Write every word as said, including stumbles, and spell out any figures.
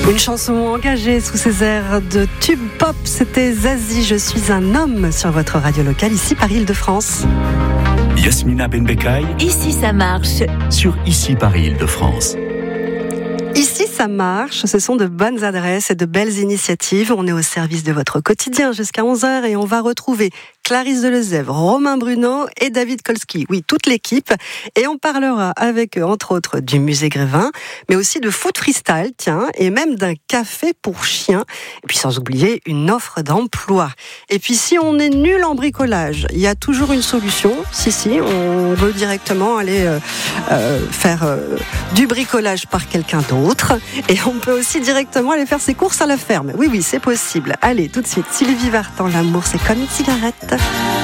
Une chanson engagée sous ces airs de tube pop, c'était Zazie, je suis un homme sur votre radio locale ici par Île-de-France. Yasmina Benbekay. Ici ça marche. Sur Ici par Île-de-France. Ici, ça marche, ce sont de bonnes adresses et de belles initiatives. On est au service de votre quotidien jusqu'à onze heures et on va retrouver Clarisse Delezèvre, Romain Bruno et David Kolski. Oui, toute l'équipe. Et on parlera avec eux, entre autres, du musée Grévin, mais aussi de foot freestyle, tiens, et même d'un café pour chiens. Et puis sans oublier une offre d'emploi. Et puis si on est nul en bricolage, il y a toujours une solution. Si, si, on veut directement aller euh, euh, faire euh, du bricolage par quelqu'un d'autre. Et on peut aussi directement aller faire ses courses à la ferme. Oui, oui, c'est possible. Allez, tout de suite, Sylvie Vartan, l'amour, c'est comme une cigarette.